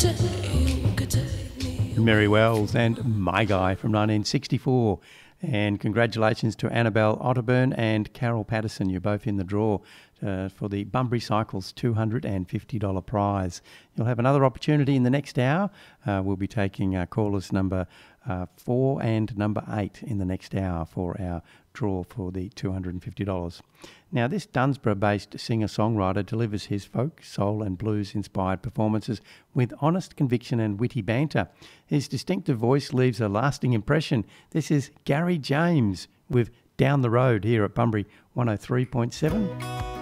Mary Wells and My Guy from 1964. And congratulations to Annabelle Otterburn and Carol Patterson. You're both in the draw for the Bunbury Cycles $250 prize. You'll have another opportunity in the next hour. We'll be taking callers number 4 and number 8 in the next hour for our draw for the $250. Now, this Dunsborough-based singer-songwriter delivers his folk, soul and blues-inspired performances with honest conviction and witty banter. His distinctive voice leaves a lasting impression. This is Gary James with Down the Road here at Bunbury 103.7.